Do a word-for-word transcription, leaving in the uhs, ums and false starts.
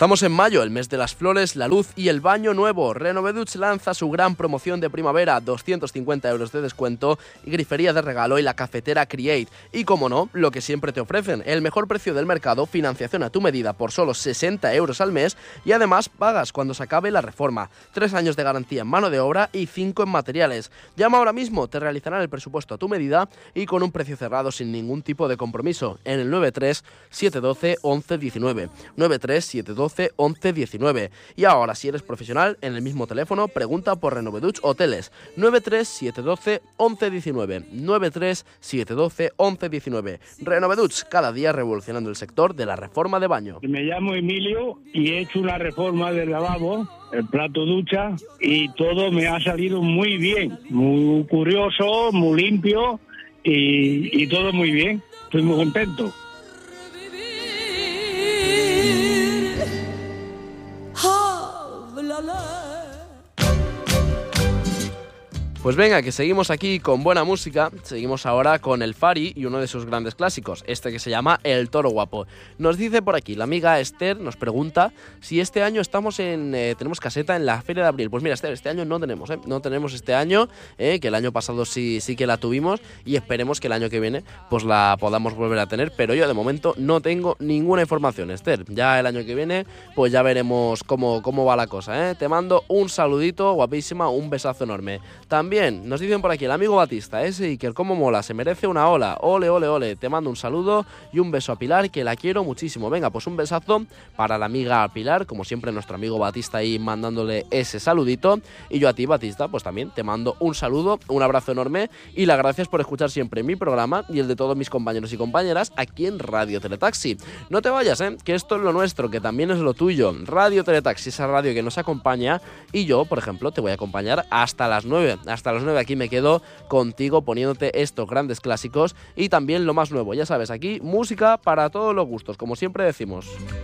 Estamos en mayo, el mes de las flores, la luz y el baño nuevo. Renoveduch lanza su gran promoción de primavera, doscientos cincuenta euros de descuento y grifería de regalo y la cafetera Create. Y como no, lo que siempre te ofrecen, el mejor precio del mercado, financiación a tu medida por solo sesenta euros al mes y además pagas cuando se acabe la reforma. Tres años de garantía en mano de obra y cinco en materiales. Llama ahora mismo, te realizarán el presupuesto a tu medida y con un precio cerrado sin ningún tipo de compromiso en el nueve tres siete uno dos once diecinueve. nueve tres siete uno dos once diecinueve. Y ahora, si eres profesional, en el mismo teléfono, pregunta por Renoveduch Hoteles. nueve tres siete uno dos once diecinueve. nueve tres siete uno dos once diecinueve. Renoveduch, cada día revolucionando el sector de la reforma de baño. Me llamo Emilio y he hecho una reforma del lavabo, el plato ducha, y todo me ha salido muy bien. Muy curioso, muy limpio y, y todo muy bien. Estoy muy contento. Pues venga, que seguimos aquí con buena música. Seguimos ahora con el Fari y uno de sus grandes clásicos, este que se llama El Toro Guapo. Nos dice por aquí, la amiga Esther nos pregunta si este año estamos en eh, tenemos caseta en la Feria de Abril. Pues mira, Esther, este año no tenemos, ¿eh? No tenemos este año, eh, que el año pasado sí, sí que la tuvimos y esperemos que el año que viene pues la podamos volver a tener, pero yo de momento no tengo ninguna información, Esther. Ya el año que viene pues ya veremos cómo, cómo va la cosa, ¿eh? Te mando un saludito, guapísima, un besazo enorme. También Bien, nos dicen por aquí el amigo Batista, ese Iker, cómo mola, se merece una ola, ole, ole, ole, te mando un saludo y un beso a Pilar, que la quiero muchísimo. Venga, pues un besazo para la amiga Pilar, como siempre nuestro amigo Batista ahí mandándole ese saludito, y yo a ti, Batista, pues también te mando un saludo, un abrazo enorme y las gracias por escuchar siempre mi programa y el de todos mis compañeros y compañeras aquí en Radio Teletaxi. No te vayas, eh, que esto es lo nuestro, que también es lo tuyo. Radio Teletaxi, esa radio que nos acompaña, y yo, por ejemplo, te voy a acompañar hasta las nueve, hasta Hasta las nueve aquí me quedo contigo poniéndote estos grandes clásicos y también lo más nuevo. Ya sabes, aquí música para todos los gustos, como siempre decimos.